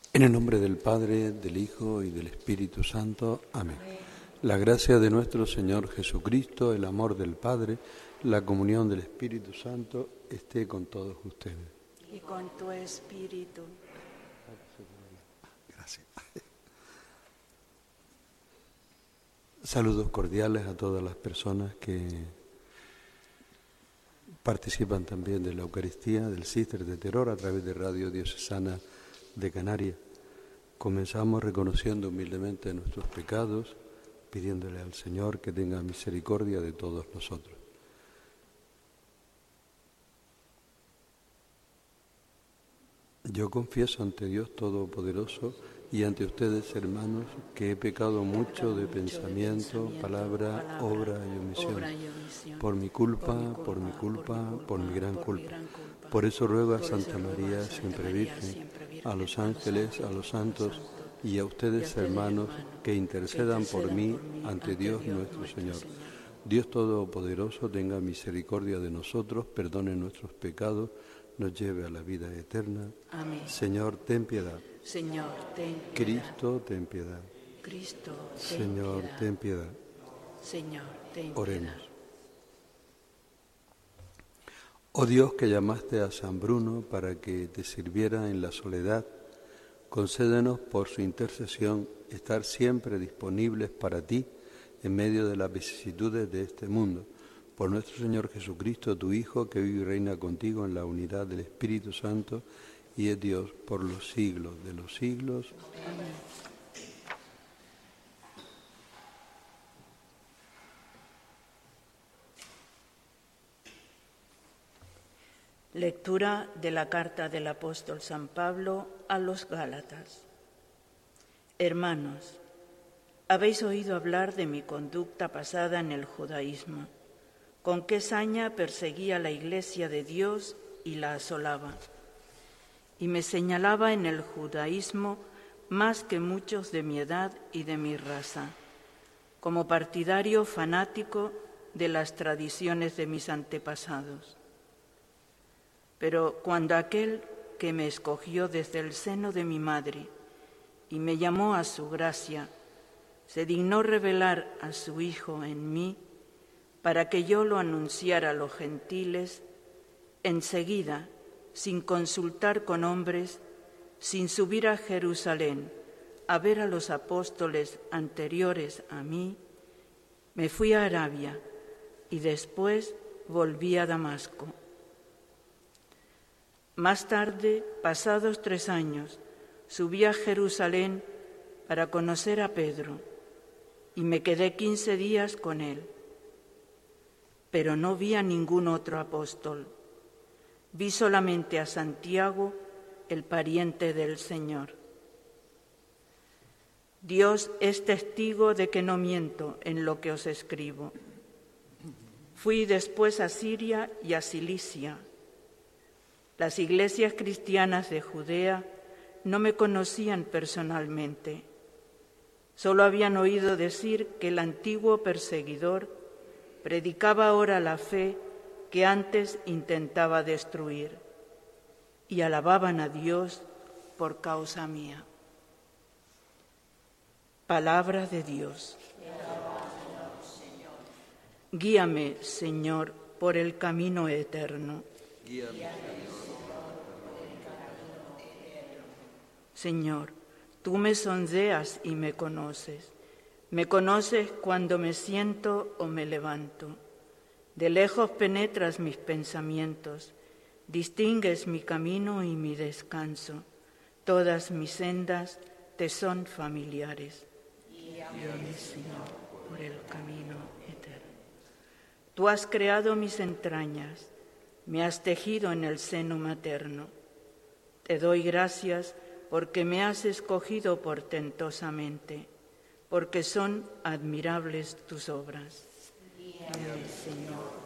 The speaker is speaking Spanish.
En el nombre del Padre, del Hijo y del Espíritu Santo. Amén. La gracia de nuestro Señor Jesucristo, el amor del Padre, la comunión del Espíritu Santo esté con todos ustedes. Y con tu espíritu. Gracias. Saludos cordiales a todas las personas que participan también de la Eucaristía, del Cister de Terror a través de Radio Diocesana de Canarias. Comenzamos reconociendo humildemente nuestros pecados, pidiéndole al Señor que tenga misericordia de todos nosotros. Yo confieso ante Dios Todopoderoso y ante ustedes, hermanos, que he pecado mucho de pensamiento, palabra, obra y omisión. Por mi culpa, por mi gran culpa. Por eso ruego a Santa María, siempre Virgen, a los ángeles, a los santos y a ustedes, hermanos, que intercedan por mí ante Dios nuestro Señor. Dios Todopoderoso tenga misericordia de nosotros, perdone nuestros pecados, nos lleve a la vida eterna. Amén. Señor, ten piedad. Señor, ten piedad. Cristo, ten piedad. Cristo, ten Señor, piedad. ten piedad. Señor, ten Oremos. piedad. Oh Dios, que llamaste a San Bruno para que te sirviera en la soledad, concédenos por su intercesión estar siempre disponibles para ti en medio de las vicisitudes de este mundo. Por nuestro Señor Jesucristo, tu Hijo, que vive y reina contigo en la unidad del Espíritu Santo y es Dios por los siglos de los siglos. Amén. Lectura de la carta del apóstol San Pablo a los Gálatas. Hermanos, habéis oído hablar de mi conducta pasada en el judaísmo, con qué saña perseguía la Iglesia de Dios y la asolaba, y me señalaba en el judaísmo más que muchos de mi edad y de mi raza, como partidario fanático de las tradiciones de mis antepasados. Pero cuando aquel que me escogió desde el seno de mi madre y me llamó a su gracia, se dignó revelar a su Hijo en mí para que yo lo anunciara a los gentiles, enseguida, sin consultar con hombres, sin subir a Jerusalén a ver a los apóstoles anteriores a mí, me fui a Arabia y después volví a Damasco. Más tarde, pasados 3 años, subí a Jerusalén para conocer a Pedro y me quedé 15 días con él. Pero no vi a ningún otro apóstol. Vi solamente a Santiago, el pariente del Señor. Dios es testigo de que no miento en lo que os escribo. Fui después a Siria y a Cilicia. Las iglesias cristianas de Judea no me conocían personalmente. Solo habían oído decir que el antiguo perseguidor predicaba ahora la fe que antes intentaba destruir, y alababan a Dios por causa mía. Palabra de Dios. Guíame, Señor, por el camino eterno. Señor, tú me sondeas y me conoces. Me conoces cuando me siento o me levanto. De lejos penetras mis pensamientos, distingues mi camino y mi descanso. Todas mis sendas te son familiares. Guíame, Señor, por el camino eterno. Tú has creado mis entrañas, me has tejido en el seno materno. Te doy gracias porque me has escogido portentosamente, porque son admirables tus obras. Guíame, Señor,